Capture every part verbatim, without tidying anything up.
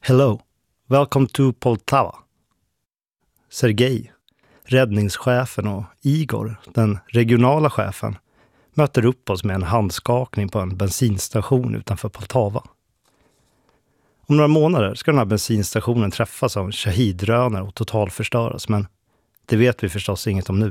Hello, welcome to Poltava. Sergej, räddningschefen, och Igor, den regionala chefen, möter upp oss med en handskakning på en bensinstation utanför Poltava. Om några månader ska den här bensinstationen träffas av shahidrönare och totalförstöras, men det vet vi förstås inget om nu.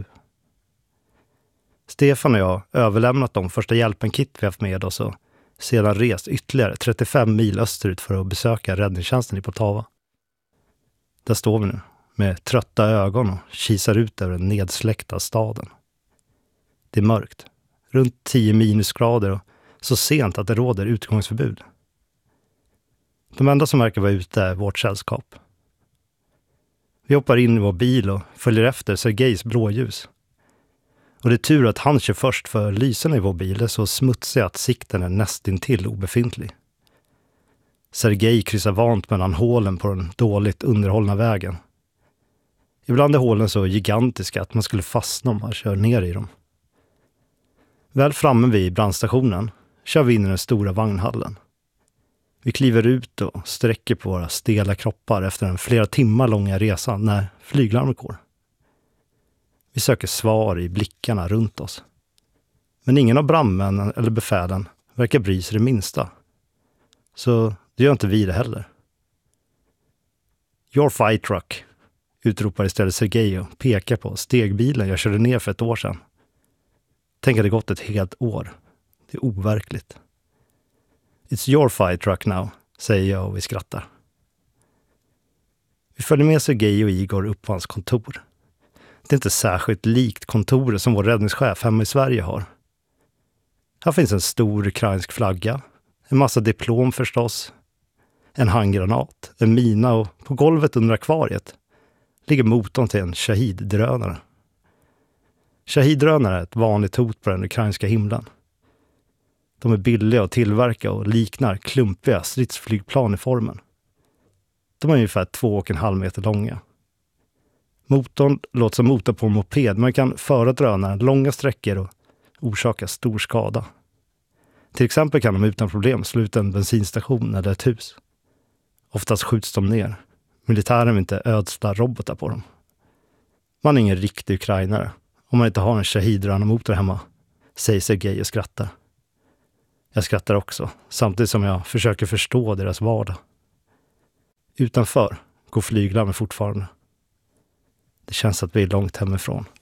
Stefan och jag har överlämnat de första hjälpen-kit vi haft med oss och sedan rest ytterligare trettiofem mil österut för att besöka räddningstjänsten i Poltava. Där står vi nu med trötta ögon och kisar ut över den nedsläckta staden. Det är mörkt, runt tio minusgrader och så sent att det råder utgångsförbud. De enda som verkar vara ute är vårt sällskap. Vi hoppar in i vår bil och följer efter Sergejs blåljus. Och det är tur att han kör först, för lysen i vår bil är så smutsiga att sikten är nästintill obefintlig. Sergej kryssar vant mellan hålen på den dåligt underhållna vägen. Ibland är hålen så gigantiska att man skulle fastna om man kör ner i dem. Väl framme vid brandstationen kör vi in i den stora vagnhallen. Vi kliver ut och sträcker på våra stela kroppar efter en flera timmar långa resa när flyglarmet går. Vi söker svar i blickarna runt oss. Men ingen av brandmännen eller befälen verkar bry sig det minsta. Så det gör inte vi det heller. Your fight truck, utropar istället Sergej och pekar på stegbilen jag körde ner för ett år sedan. Tänk att det gått ett helt år. Det är overkligt. It's your fight truck now, säger jag och vi skrattar. Vi följer med Sergej och Igor upp på hans kontor. Det är inte särskilt likt kontoret som vår räddningschef hemma i Sverige har. Här finns en stor ukrainsk flagga, en massa diplom förstås, en handgranat, en mina och på golvet under akvariet ligger motorn till en shahiddrönare. Shahiddrönare är ett vanligt hot på den ukrainska himlen. De är billiga att tillverka och liknar klumpiga stridsflygplan i formen. De är ungefär två och en halv meter långa. Motorn låter som motor på en moped, men kan föra drönaren långa sträckor och orsaka stor skada. Till exempel kan de utan problem slå ut en bensinstation eller ett hus. Oftast skjuts de ner. Militären vill inte ödsla robotar på dem. Man är ingen riktig ukrainare om man inte har en shahidrönarmotor hemma, säger Sergej och skrattar. Jag skrattar också, samtidigt som jag försöker förstå deras vardag. Utanför går flyglarmen fortfarande. Det känns att vi är långt hemifrån.